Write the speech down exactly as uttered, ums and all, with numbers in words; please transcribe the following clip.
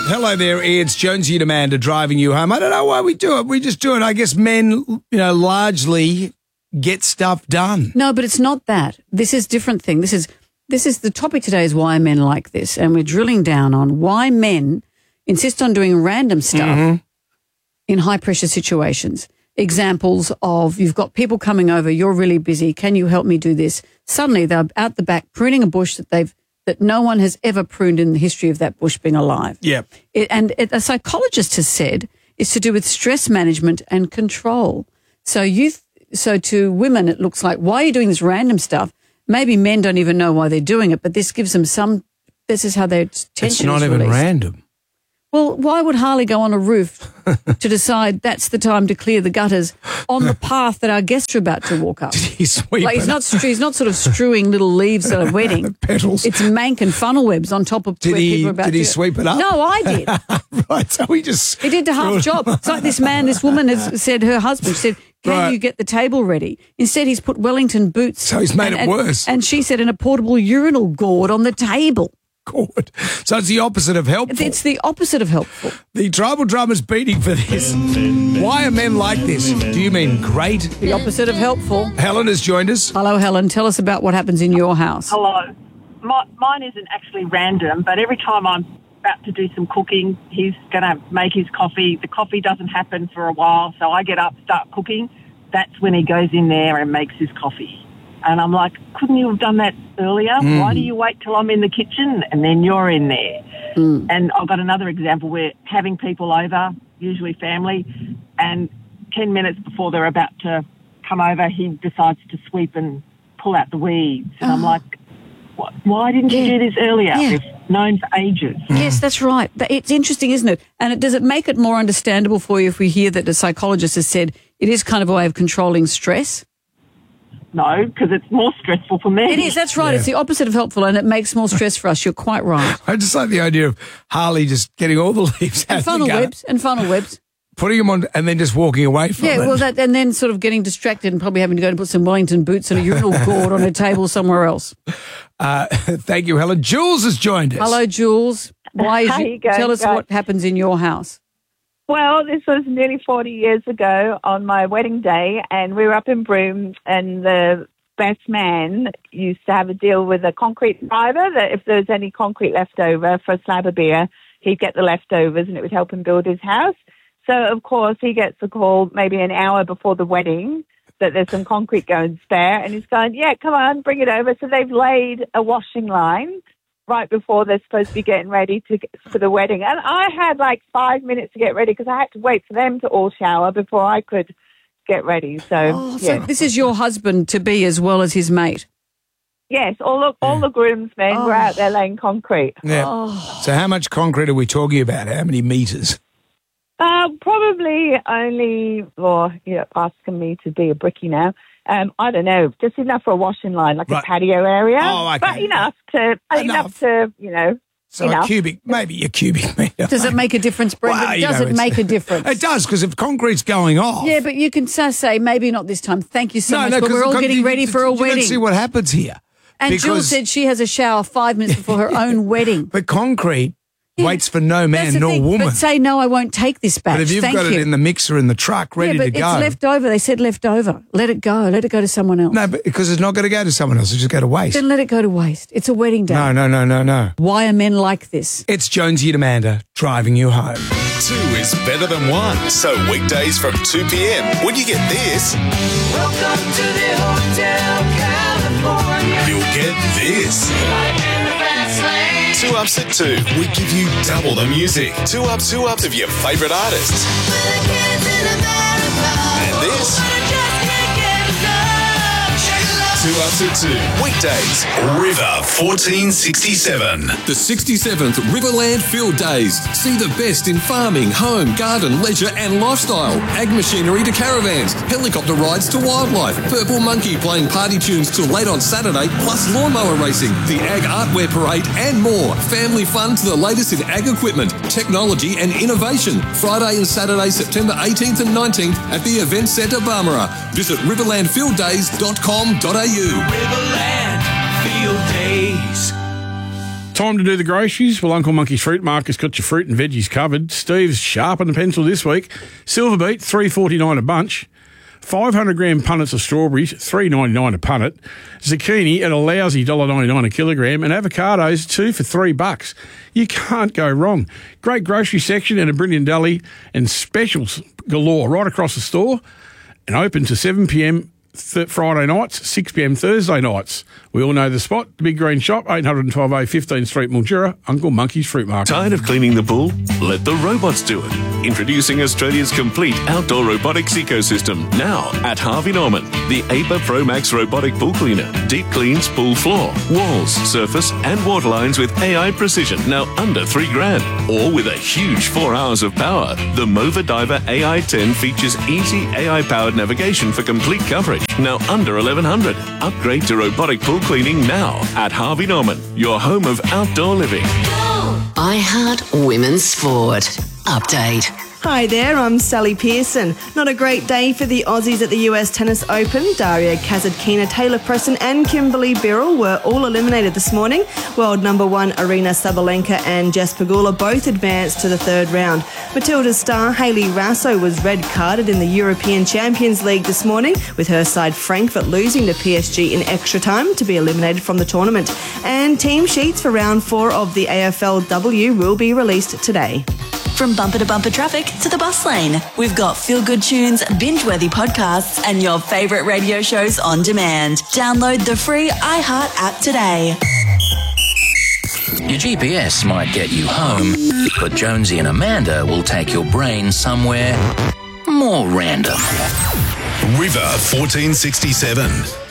Hello there, it's Jonesy and Amanda driving you home. I don't know why we do it. We just do it. I guess men, you know, largely get stuff done. No, but it's not that. This is a different thing. This is this is the topic today is why men like this, and we're drilling down on why men insist on doing random stuff mm-hmm. in high-pressure situations. Examples of you've got people coming over, you're really busy, can you help me do this? Suddenly they're out the back pruning a bush that they've that no one has ever pruned in the history of that bush being alive. Yeah. It, and it, a psychologist has said it's to do with stress management and control. So you, th- so to women, it looks like, why are you doing this random stuff? Maybe men don't even know why they're doing it, but this gives them some, this is how their tension is It's not even released. random. Well, why would Harley go on a roof to decide that's the time to clear the gutters on the path that our guests are about to walk up? Did he sweep Like he's it not, he's not sort of strewing little leaves at a wedding. Petals. It's mank and funnel webs on top of Did where he- people are about did to he sweep it up? No, I did. Right, so he just... He did the half job. It's like this man, this woman has said, her husband said, can Right. you get the table ready? Instead, he's put Wellington boots. So he's made and, it and- worse. And she said, and a portable urinal gourd on the table. Good. So it's the opposite of helpful. It's the opposite of helpful. The tribal drummer's beating for this. Why are men like this? Do you mean great? The opposite of helpful. Helen has joined us. Hello, Helen. Tell us about what happens in your house. Hello. My, mine isn't actually random, but every time I'm about to do some cooking, he's going to make his coffee. The coffee doesn't happen for a while, so I get up, start cooking. That's when he goes in there and makes his coffee. And I'm like, couldn't you have done that earlier? Mm. Why do you wait till I'm in the kitchen and then you're in there? Mm. And I've got another example where having people over, usually family, and ten minutes before they're about to come over, he decides to sweep and pull out the weeds. And oh. I'm like, what? Why didn't yeah. you do this earlier? Yeah. We've known for ages. Yes, that's right. It's interesting, isn't it? And it, does it make it more understandable for you if we hear that the psychologist has said it is kind of a way of controlling stress? No, because it's more stressful for me. It is, that's right. Yeah. It's the opposite of helpful and it makes more stress for us. You're quite right. I just like the idea of Harley just getting all the leaves out And funnel the gutter, webs, and funnel webs. putting them on and then just walking away from Yeah, it. well, that, and then sort of getting distracted and probably having to go and put some Wellington boots and a urinal gourd on a table somewhere else. Uh, thank you, Helen. Jules has joined us. Hello, Jules. Why is How you, you going, tell us guys? what happens in your house. Well, this was nearly forty years ago on my wedding day, and we were up in Broome, and the best man used to have a deal with a concrete driver that if there was any concrete left over for a slab of beer, he'd get the leftovers and it would help him build his house. So, of course, he gets a call maybe an hour before the wedding that there's some concrete going spare, and he's going, yeah, come on, bring it over. So they've laid a washing line right before they're supposed to be getting ready to get, for the wedding. And I had like five minutes to get ready because I had to wait for them to all shower before I could get ready. So, Oh, so yeah. this is your husband-to-be as well as his mate. Yes, all the, all the groomsmen Oh. were out there laying concrete. Yeah. Oh. So how much concrete are we talking about? How many metres? Uh, probably only, or you're asking me to be a brickie now. Um, I don't know, just enough for a washing line, like Right. a patio area. Oh, okay. But enough to, Enough. enough to, you know, So a enough. cubic, maybe a cubic metre. Does it make a difference, Brendan? Well, you Does know, it it's- make a difference? It does, because if concrete's going off... Yeah, but you can s- say, maybe not this time. Thank you so much, but 'cause- we're all 'cause getting you- ready for a you don't wedding. see what happens here. And Jill Because- said she has a shower five minutes before her own wedding. But concrete waits for no That's man the nor thing. woman. But say, no, I won't take this batch. But if you've Thank got you. it in the mixer in the truck ready yeah, but to go... it's left over. They said left over. Let it go. Let it go to someone else. No, but because it's not going to go to someone else. It's just go to waste. Then let it go to waste. It's a wedding day. No, no, no, no, no. Why are men like this? It's Jonesy and Amanda driving you home. Two is better than one. So weekdays from two p.m. when you get this, Welcome to the Hotel California. you'll get this. Right in the fast lane. Two Ups at two. We give you double the music. Two ups, two ups of your favourite artists. For the kids in America. And this. But I just can't get enough. Shake it up. Two Ups at two. Weekdays. River fourteen sixty-seven. The sixty-seventh Riverland Field Days. See the best in farming, home, garden, leisure and lifestyle. Ag machinery to caravans, helicopter rides to wildlife, Purple Monkey playing party tunes till late on Saturday, plus lawnmower racing, the Ag Artwear Parade and more. Family fun to the latest in ag equipment, technology and innovation. Friday and Saturday, September eighteenth and nineteenth at the Event Centre Barmera. Visit riverland field days dot com dot a u. Riverland Field Days. Time to do the groceries. Well, Uncle Monkey's Fruit Market's got your fruit and veggies covered. Steve's sharpened the pencil this week. Silver beet, three forty-nine a bunch. five hundred gram punnets of strawberries, three ninety-nine a punnet. Zucchini at a lousy one dollar ninety-nine a kilogram. And avocados, two for three bucks. You can't go wrong. Great grocery section and a brilliant deli and specials galore right across the store. And open to seven p.m. Th- Friday nights, six p.m. Thursday nights. We all know the spot, the Big Green Shop, eight twelve A fifteenth Street, Mildura, Uncle Monkey's Fruit Market. Tired of cleaning the pool? Let the robots do it. Introducing Australia's complete outdoor robotics ecosystem. Now at Harvey Norman. The A P A Pro Max robotic pool cleaner. Deep cleans pool floor, walls, surface and water lines with A I precision. Now under three grand. Or with a huge four hours of power. The Mova Diver A I ten features easy A I-powered navigation for complete coverage. Now under eleven hundred. Upgrade to robotic pool cleaning now at Harvey Norman, your home of outdoor living. iHeart Women's Sport. Update. Hi there, I'm Sally Pearson. Not a great day for the Aussies at the U S Tennis Open. Daria Kasatkina, Taylor Preston and Kimberly Birrell were all eliminated this morning. World number one Arina Sabalenka and Jess Pegula both advanced to the third round. Matilda's star Hayley Raso was red-carded in the European Champions League this morning, with her side Frankfurt losing to P S G in extra time to be eliminated from the tournament. And team sheets for round four of the A F L W will be released today. From bumper to bumper traffic to the bus lane, we've got feel-good tunes, binge-worthy podcasts, and your favourite radio shows on demand. Download the free iHeart app today. Your G P S might get you home, but Jonesy and Amanda will take your brain somewhere more random. River fourteen sixty-seven.